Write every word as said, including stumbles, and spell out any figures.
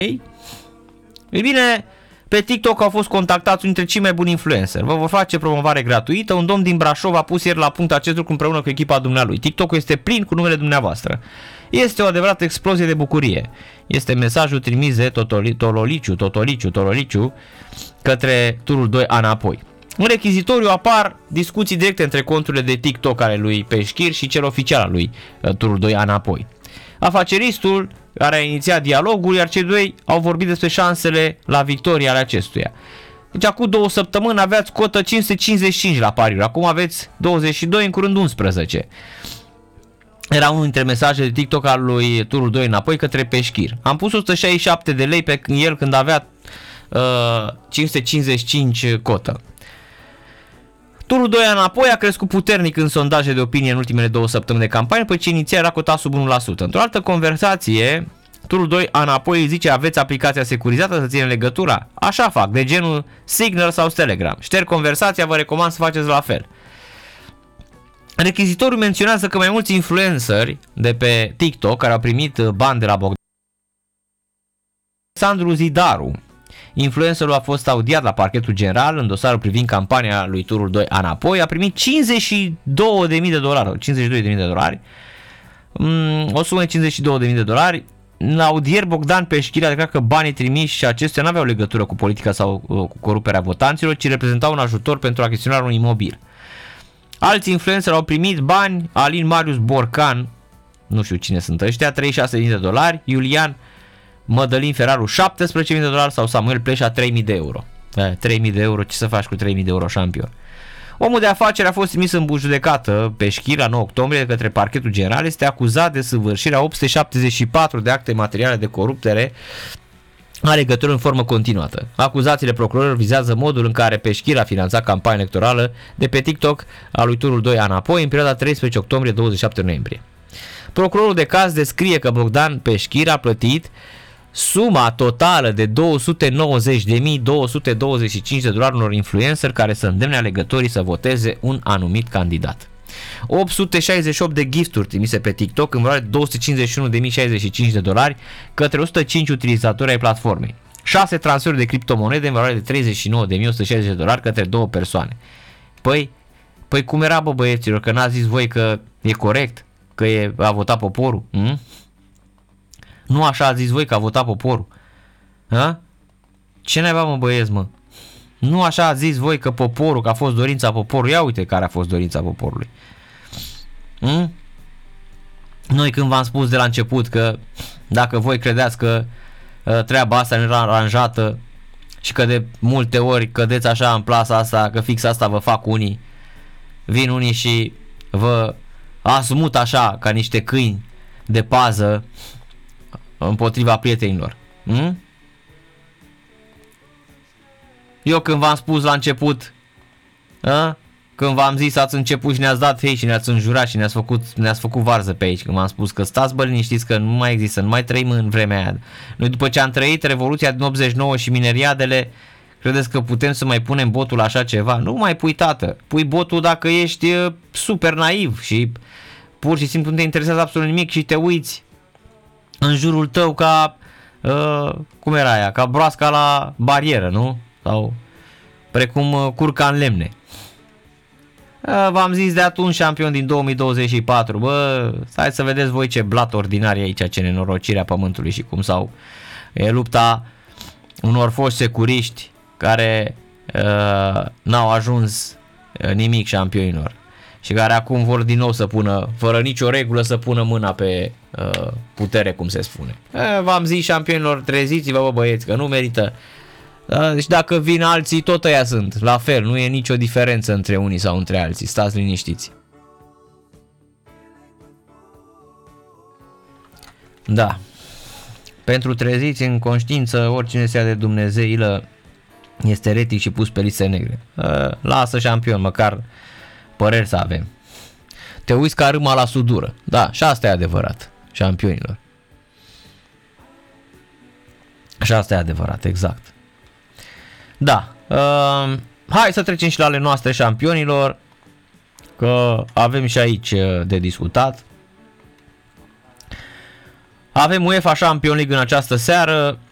Ei bine, pe TikTok au fost contactați unul dintre cei mai buni influenceri. Vă vor face promovare gratuită. Un domn din Brașov a pus ieri la punct acest lucru împreună cu echipa dumnealui. TikTok-ul este plin cu numele dumneavoastră. Este o adevărată explozie de bucurie. Este mesajul trimis de Totoliciu, Totoliciu, Totoliciu către turul doi înapoi. În rechizitoriu apar discuții directe între conturile de TikTok ale lui Peșchir și cel oficial al lui turul doi înapoi. Afaceristul care a inițiat dialogul, iar cei doi au vorbit despre șansele la victorie ale acestuia. Deci acum două săptămâni aveați cotă cinci sute cincizeci și cinci la pariuri, acum aveți douăzeci și doi, în curând unsprezece. Era unul dintre mesajele de TikTok al lui turul doi înapoi către Peșchir. Am pus o sută șaizeci și șapte de lei pe el când avea uh, cinci sute cincizeci și cinci cotă. Turul doi înapoi a crescut puternic în sondaje de opinie în ultimele două săptămâni de campanie, după ce inițial era cotat sub unu la sută. Într-o altă conversație, turul doi înapoi îi zice: aveți aplicația securizată să ține legătura? Așa fac, de genul Signal sau Telegram. Șterg conversația, vă recomand să faceți la fel. Rechizitorul menționează că mai mulți influenceri de pe TikTok care au primit bani de la Bogdan. Alexandru Zidaru, influencerul, a fost audiat la parchetul general în dosarul privind campania lui turul doi înapoi, a primit cincizeci și două de mii de dolari, cincizeci și doi de mii de dolari, o sumă de cincizeci și două de mii de dolari. La audieri, Bogdan Peșchir a declarat că banii trimiși și acestea nu aveau legătură cu politica sau cu coruperea votanților, ci reprezentau un ajutor pentru achiziționarea unui imobil. Alți influenceri au primit bani: Alin Marius Borcan, nu știu cine sunt ăștia, treizeci și șase de mii de dolari, Iulian Mădălin Feraru șaptesprezece mii de dolari sau Samuel Pleșa trei mii de euro. trei mii de euro, ce să faci cu trei mii de euro, șampion? Omul de afaceri a fost trimis în judecată Peșchir la nouă octombrie de către parchetul general. Este acuzat de săvârșirea opt sute șaptezeci și patru de acte materiale de coruptere a legătură în formă continuată. Acuzațiile procurorilor vizează modul în care Peșchir a finanțat campania electorală de pe TikTok a lui turul doi înapoi în perioada treisprezece octombrie - douăzeci și șapte noiembrie. Procurorul de caz descrie că Bogdan Peșchir a plătit suma totală de două sute nouăzeci de mii două sute douăzeci și cinci de dolari unor influenceri care să îndemne alegătorii să voteze un anumit candidat. opt sute șaizeci și opt de gifturi trimise pe TikTok în valoare de două sute cincizeci și unu de mii șaizeci și cinci de dolari către o sută cinci utilizatori ai platformei. șase transferuri de criptomonede în valoare de treizeci și nouă de mii o sută șaizeci de dolari către două persoane. Păi, păi cum era, bă, băieților, că n-ați zis voi că e corect, că e, a votat poporul? Hm? Nu așa ați zis voi că a votat poporul? Ha? Ce naiba, mă, băieți, mă? Nu așa ați zis voi că poporul, că a fost dorința poporului? Ia uite care a fost dorința poporului. Hm? Noi când v-am spus de la început că dacă voi credeți că uh, treaba asta nu era aranjată și că de multe ori cădeți așa în plasa asta, că fix asta vă fac unii, vin unii și vă asmut așa ca niște câini de pază împotriva prietenilor. Hm? Eu când v-am spus la început, a? Când v-am zis, ați început și ne-ați dat hei și ne-ați înjurat și ne-ați făcut, ne-ați făcut varză pe aici, când v-am spus că stați, bă, liniștiți că nu mai există, nu mai trăim în vremea aia. Noi după ce am trăit Revoluția din optzeci și nouă și mineriadele, credeți că putem să mai punem botul la așa ceva? Nu mai pui, tată. Pui botul dacă ești super naiv și pur și simplu nu te interesează absolut nimic și te uiți în jurul tău ca, uh, cum era aia, ca broasca la barieră, nu? Sau precum uh, curca în lemne. Uh, v-am zis de atunci, șampion din două mii douăzeci și patru, bă, stai să vedeți voi ce blat ordinar e aici, ce nenorocirea pământului și cum sau e lupta unor foști securiști care uh, n-au ajuns uh, nimic șampionilor și care acum vor din nou să pună, fără nicio regulă, să pună mâna pe uh, putere, cum se spune. Uh, v-am zis, șampionilor, treziți-vă, bă, băieți, că nu merită. Uh, și dacă vin alții, tot ăia sunt, la fel, nu e nicio diferență între unii sau între alții, stați liniștiți. Da. Pentru treziți în conștiință, oricine se ia de dumnezeilă este eretic și pus pe liste negre. Uh, lasă, șampion, măcar păreri să avem. Te uiți ca râma la sudură. Da, și asta e adevărat, șampionilor. Și asta e adevărat, exact. Da. Uh, hai să trecem și la ale noastre, șampionilor, că avem și aici de discutat. Avem UEFA Champions League în această seară.